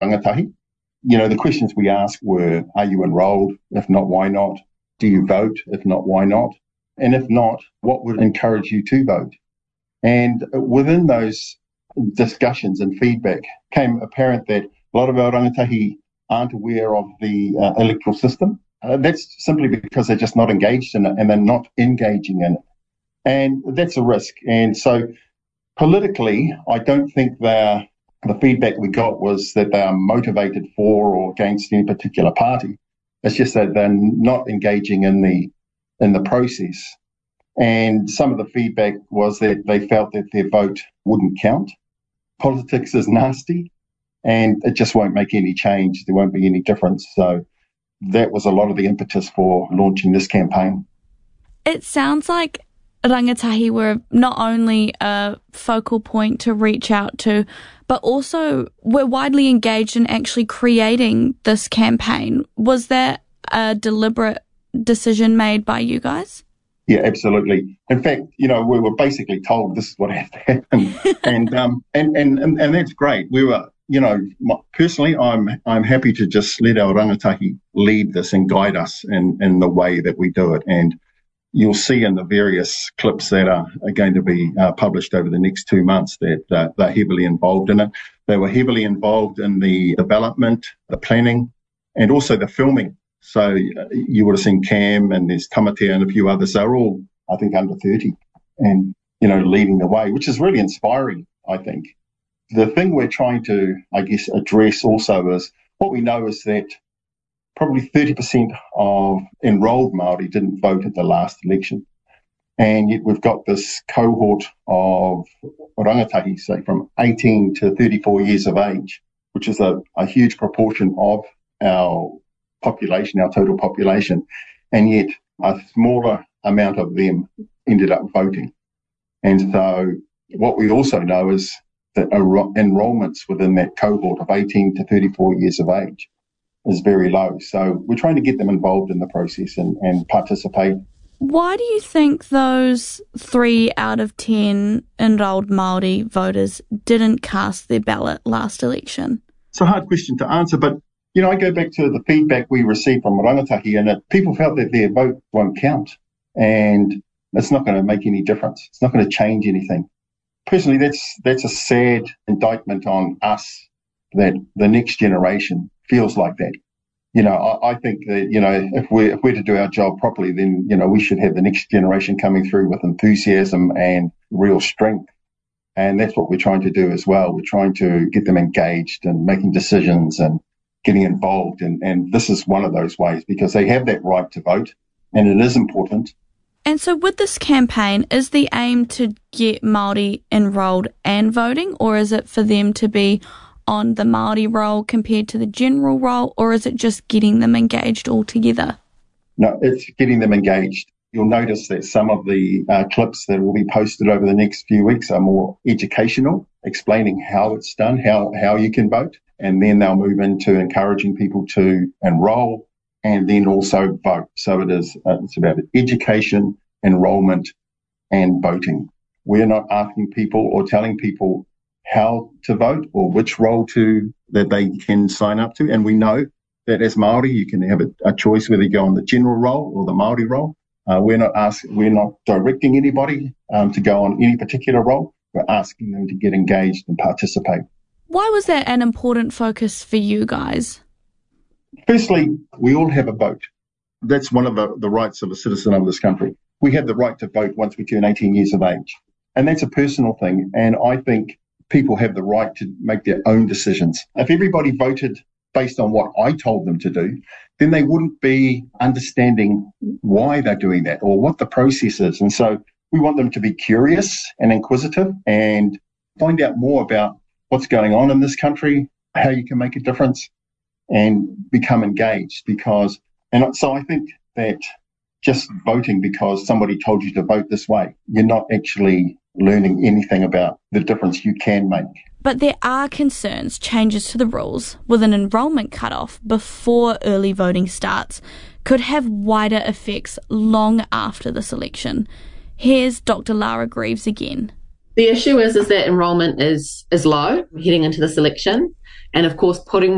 rangatahi. The questions we asked were, are you enrolled? If not, why not? Do you vote? If not, why not? And if not, what would encourage you to vote? And within those discussions and feedback came apparent that a lot of our rangatahi aren't aware of the electoral system. That's simply because they're just not engaged in it and they're not engaging in it. And that's a risk. And so politically, I don't think the feedback we got was that they are motivated for or against any particular party. It's just that they're not engaging in the process. And some of the feedback was that they felt that their vote wouldn't count. Politics is nasty and it just won't make any change. There won't be any difference. So that was a lot of the impetus for launching this campaign. It sounds like rangatahi were not only a focal point to reach out to, but also were widely engaged in actually creating this campaign. Was there a deliberate decision made by you guys? Yeah, absolutely. In fact, we were basically told this is what had to happen, and that's great. We were, personally, I'm happy to just let our rangatahi lead this and guide us in the way that we do it. And you'll see in the various clips that are going to be published over the next 2 months that they're heavily involved in it. They were heavily involved in the development, the planning, and also the filming. So you would have seen Cam and there's Tamatea and a few others. They're all, I think, under 30 and, leading the way, which is really inspiring, I think. The thing we're trying to, address also is what we know is that probably 30% of enrolled Māori didn't vote at the last election. And yet we've got this cohort of rangatahi, say from 18 to 34 years of age, which is a huge proportion of our population, our total population, and yet a smaller amount of them ended up voting. And so what we also know is that enrolments within that cohort of 18 to 34 years of age is very low. So we're trying to get them involved in the process and participate. Why do you think those 3 out of 10 enrolled Māori voters didn't cast their ballot last election? It's a hard question to answer, but I go back to the feedback we received from rangatahi, and people felt that their vote won't count, and it's not going to make any difference. It's not going to change anything. Personally, that's a sad indictment on us that the next generation feels like that. I think that, if we're to do our job properly, then, we should have the next generation coming through with enthusiasm and real strength. And that's what we're trying to do as well. We're trying to get them engaged and making decisions and getting involved. And this is one of those ways because they have that right to vote and it is important. And so with this campaign, is the aim to get Māori enrolled and voting, or is it for them to be on the Māori roll compared to the general roll, or is it just getting them engaged altogether? No, it's getting them engaged. You'll notice that some of the clips that will be posted over the next few weeks are more educational, explaining how it's done, how you can vote, and then they'll move into encouraging people to enroll and then also vote. So it's about education, enrolment, and voting. We're not asking people or telling people how to vote or which role that they can sign up to. And we know that as Māori, you can have a choice whether you go on the general role or the Māori role. We're not directing anybody to go on any particular role. We're asking them to get engaged and participate. Why was that an important focus for you guys? Firstly, we all have a vote. That's one of the rights of a citizen of this country. We have the right to vote once we turn 18 years of age. And that's a personal thing. And I think people have the right to make their own decisions. If everybody voted based on what I told them to do, then they wouldn't be understanding why they're doing that or what the process is. And so we want them to be curious and inquisitive and find out more about what's going on in this country, how you can make a difference and become engaged. So I think that just voting because somebody told you to vote this way, you're not actually learning anything about the difference you can make. But there are concerns changes to the rules with an enrolment cutoff before early voting starts could have wider effects long after this election. Here's Dr. Lara Greaves again. The issue is that enrolment is low heading into this election, and of course putting